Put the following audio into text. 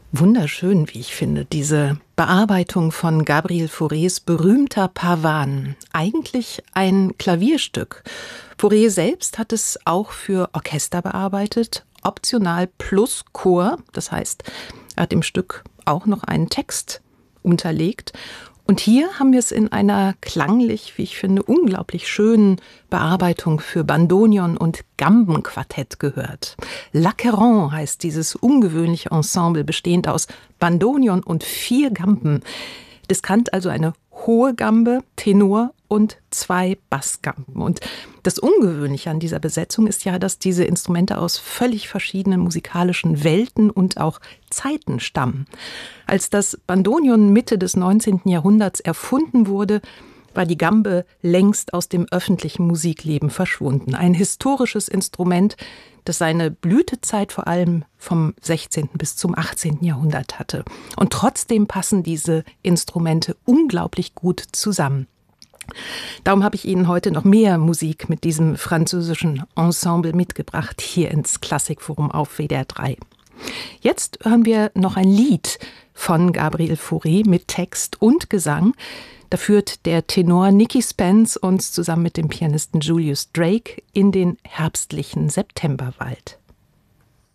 Wunderschön, wie ich finde, diese Bearbeitung von Gabriel Faurés berühmter Pavan. Eigentlich ein Klavierstück. Fauré selbst hat es auch für Orchester bearbeitet, optional plus Chor. Das heißt, er hat im Stück auch noch einen Text unterlegt. Und hier haben wir es in einer klanglich, wie ich finde, unglaublich schönen Bearbeitung für Bandonion und Gambenquartett gehört. L'Acqueron heißt dieses ungewöhnliche Ensemble, bestehend aus Bandonion und 4 Gamben. Diskant also eine hohe Gambe, Tenor und 2 Bassgamben. Und das Ungewöhnliche an dieser Besetzung ist ja, dass diese Instrumente aus völlig verschiedenen musikalischen Welten und auch Zeiten stammen. Als das Bandonion Mitte des 19. Jahrhunderts erfunden wurde, war die Gambe längst aus dem öffentlichen Musikleben verschwunden. Ein historisches Instrument, das seine Blütezeit vor allem vom 16. bis zum 18. Jahrhundert hatte. Und trotzdem passen diese Instrumente unglaublich gut zusammen. Darum habe ich Ihnen heute noch mehr Musik mit diesem französischen Ensemble mitgebracht, hier ins Klassikforum auf WDR 3. Jetzt hören wir noch ein Lied von Gabriel Fauré mit Text und Gesang. Da führt der Tenor Nicky Spence uns zusammen mit dem Pianisten Julius Drake in den herbstlichen Septemberwald.